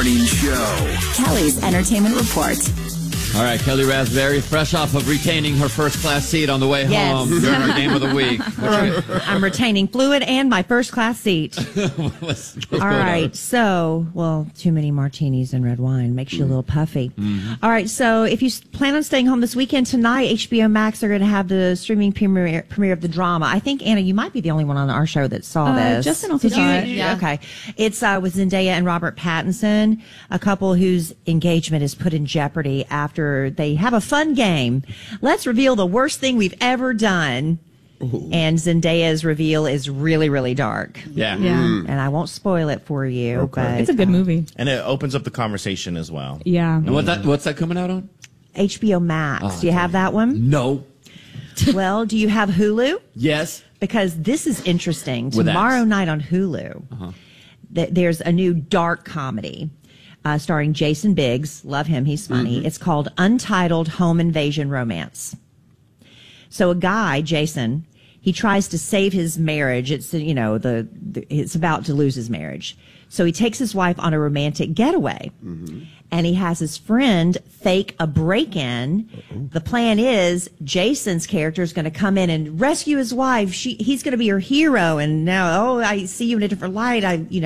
Morning Show. Kelly's Entertainment Report. All right, Kelly Raspberry, fresh off of retaining her first-class seat on the way home during our game of the week. I'm retaining fluid and my first-class seat. What's All right, so, too many martinis and red wine makes you a little puffy. All right, so if you plan on staying home this weekend, tonight, HBO Max are going to have the streaming premiere of the drama. I think, Anna, you might be the only one on our show that saw this. Justin also saw it. Yeah. Okay. It's with Zendaya and Robert Pattinson, a couple whose engagement is put in jeopardy after they have a fun game. Let's reveal the worst thing we've ever done. Ooh. And Zendaya's reveal is really, really dark. Yeah. And I won't spoil it for you. Okay. But it's a good movie. And it opens up the conversation as well. Yeah. And what's that coming out on? HBO Max. Do you have that one? No. Well, do you have Hulu? Yes. Because this is interesting. With Tomorrow X. night on Hulu, there's a new dark comedy starring Jason Biggs. Love him. He's funny. It's called Untitled Home Invasion Romance. So a guy, Jason, he tries to save his marriage. It's, it's about to lose his marriage. So he takes his wife on a romantic getaway. And he has his friend fake a break-in. The plan is Jason's character is going to come in and rescue his wife. He's going to be her hero. And now, I see you in a different light.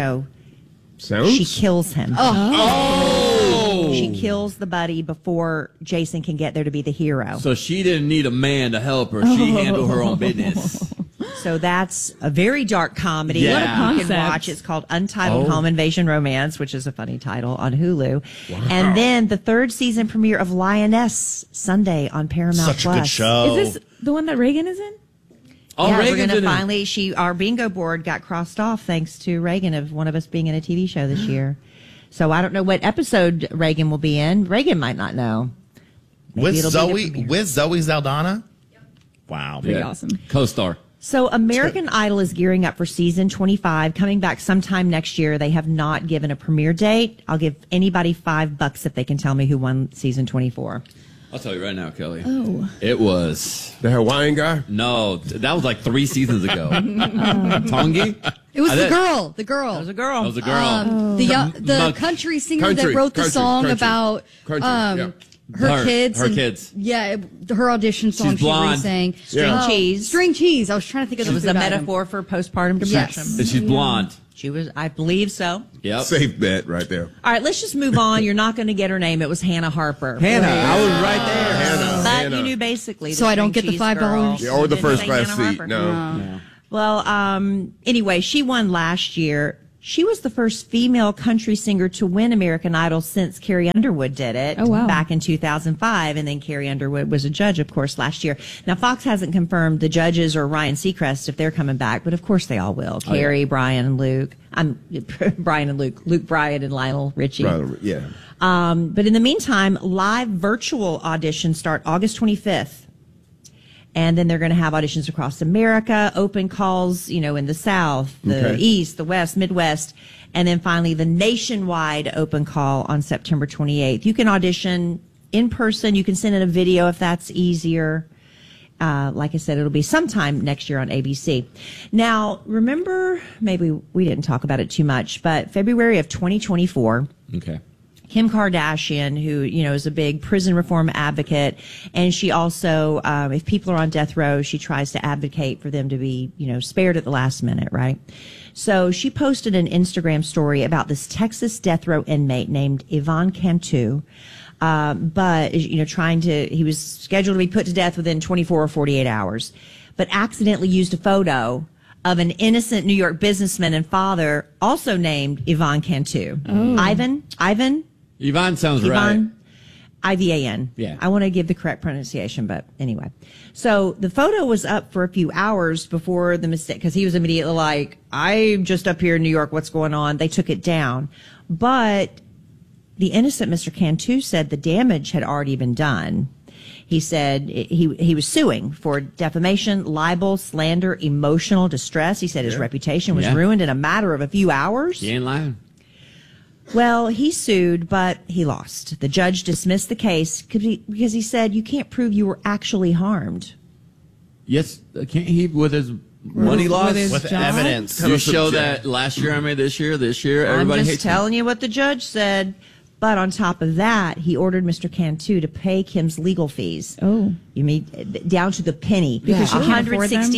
She kills him. She kills the buddy before Jason can get there to be the hero. So she didn't need a man to help her. She handled her own business. So that's a very dark comedy. Yeah. What a You concept. can watch. It's called Untitled Home Invasion Romance, which is a funny title on Hulu. Wow. And then the third season premiere of Lioness Sunday on Paramount+. Such a good show. Is this the one that Reagan is in? Oh, Yeah, we're Reagan's going in to it. finally, our bingo board got crossed off thanks to Reagan of one of us being in a TV show this year. So I don't know what episode Reagan will be in. Reagan might not know. Maybe With it'll be the premiere. With Zoe Saldana? Wow. Pretty awesome. Co-star. So American Idol is gearing up for season 25, coming back sometime next year. They have not given a premiere date. I'll give anybody $5 if they can tell me who won season 24. I'll tell you right now, Kelly. Oh. It was... The Hawaiian guy? No, that was like 3 seasons ago. Tongi? It was the girl. It was a girl. That was a girl. The country singer that wrote the song about her kids. Her kids. Yeah, her audition song She's she blonde. re-sang. String cheese. String cheese. I was trying to think of It was a metaphor for postpartum depression. Yes. And she's blonde. She was, I believe so. Yep. Safe bet right there. All right, let's just move on. You're not going to get her name. It was Hannah Harper. Hannah. I was right there. But you knew basically. So I don't get the $5? Yeah, or the You didn't first say class Hannah seat. Harper. No. Well, anyway, she won last year. She was the first female country singer to win American Idol since Carrie Underwood did it back in 2005. And then Carrie Underwood was a judge, of course, last year. Now, Fox hasn't confirmed the judges or Ryan Seacrest if they're coming back, but of course they all will. Carrie, Brian, and Luke. Brian and Luke. Luke, Brian, and Lionel Richie. Right, yeah. But in the meantime, live virtual auditions start August 25th. And then they're going to have auditions across America, open calls, in the South, the East, the West, Midwest, and then finally the nationwide open call on September 28th. You can audition in person. You can send in a video if that's easier. Like I said, it'll be sometime next year on ABC. Now, remember, maybe we didn't talk about it too much, but February of 2024. Okay. Kim Kardashian, who, is a big prison reform advocate. And she also, if people are on death row, she tries to advocate for them to be, spared at the last minute, right? So she posted an Instagram story about this Texas death row inmate named Ivan Cantu. But, he was scheduled to be put to death within 24 or 48 hours, but accidentally used a photo of an innocent New York businessman and father also named Ivan Cantu. Ivan? Yvonne sounds right. Ivan. Yeah. I want to give the correct pronunciation, but anyway. So the photo was up for a few hours before the mistake, because he was immediately like, I'm just up here in New York. What's going on? They took it down. But the innocent Mr. Cantu said the damage had already been done. He said he was suing for defamation, libel, slander, emotional distress. He said his reputation was ruined in a matter of a few hours. You ain't lying. Well, he sued, but he lost. The judge dismissed the case because he said you can't prove you were actually harmed. Yes, can't he, with his money loss? his With job? evidence. You show that last year I made this year, everybody I'm just hates telling you what the judge said. But on top of that, he ordered Mr. Cantu to pay Kim's legal fees. Oh. You mean down to the penny. Because she can't afford them?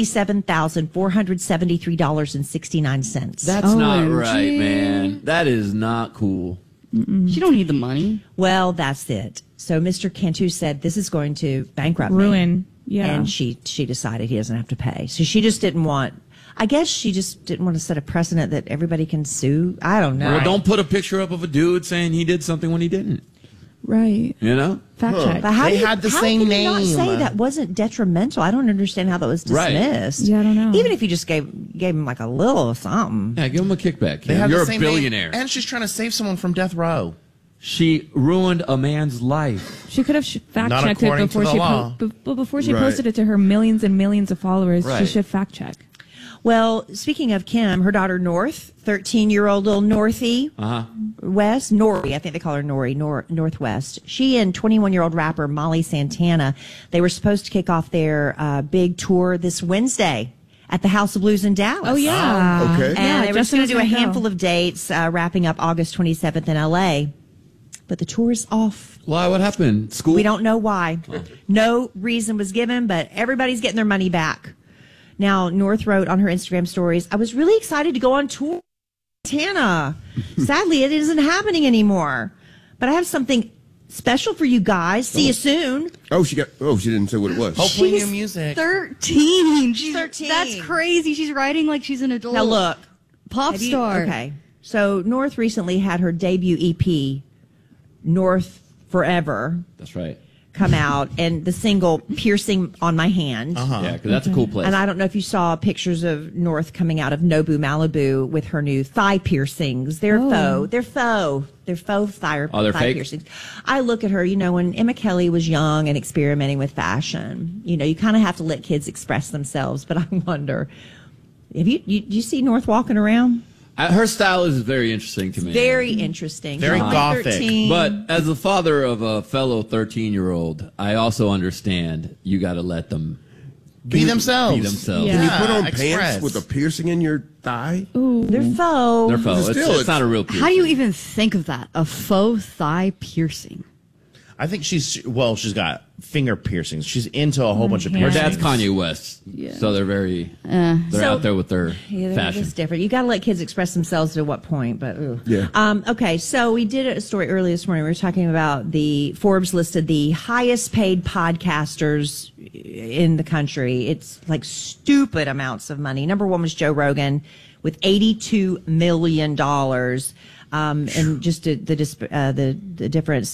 $167,473.69. That's not OMG. right, man. That is not cool. She don't need the money. Well, that's it. So Mr. Cantu said this is going to bankrupt me. Ruin. Yeah. And she decided he doesn't have to pay. So she just didn't want, I guess she just didn't want to set a precedent that everybody can sue. I don't know. Well, don't put a picture up of a dude saying he did something when he didn't. Right. You know? Fact check. But how They do you- had the how same can you not name. say that wasn't detrimental? I don't understand how that was Right. dismissed. Yeah, I don't know. Even if you just gave him like a little something. Yeah, give him a kickback. They Kim. have You're the a same billionaire. name, and she's trying to save someone from death row. She ruined a man's life. She could have fact Not checked it according to before the she law. before she Right. posted it to her millions and millions of followers. She Right. should fact check. Well, speaking of Kim, her daughter North, 13-year-old little Northie, West, Nori, I think they call her Nori, Northwest. She and 21-year-old rapper Molly Santana, they were supposed to kick off their big tour this Wednesday at the House of Blues in Dallas. Oh yeah. Okay. And Yeah, they were just Justin going to do a was gonna handful go. of dates, wrapping up August 27th in L.A., but the tour is off. Why? What happened? School? We don't know why. No reason was given, but everybody's getting their money back. Now, North wrote on her Instagram stories, I was really excited to go on tour. Tana. Sadly, it isn't happening anymore. But I have something special for you guys. See you soon. She didn't say what it was. Hopefully She's new music. 13. She's 13. That's crazy. She's writing like she's an adult. Now, look. Pop Have you- star. Okay. So, North recently had her debut EP, North Forever, That's right. come out, and the single Piercing on My Hand. Yeah, because that's a cool place. And I don't know if you saw pictures of North coming out of Nobu, Malibu with her new thigh piercings. They're faux. They're faux. They're faux thigh, Oh, they're thigh fake? piercings. I look at her, when Emma Kelly was young and experimenting with fashion, you kind of have to let kids express themselves. But I wonder, have you see North walking around? Her style is very interesting to me. Very interesting. Very She's only gothic. 13. But as the father of a fellow 13-year-old, I also understand you got to let them Be themselves. Be themselves. Yeah. Can you put on express. pants with a piercing in your thigh? They're faux. They're faux. Still, It's not a real piercing. How do you even think of that? A faux thigh piercing. I think she's got finger piercings. She's into a whole bunch of Her piercings. dad's Kanye West, so they're very they're So- out there with their Yeah, they're fashion. just different. You got to let kids express themselves to what point, but ooh. Yeah. Okay, so we did a story earlier this morning. We were talking about the Forbes listed the highest paid podcasters in the country. It's like stupid amounts of money. Number one was Joe Rogan with $82 million. And just the difference.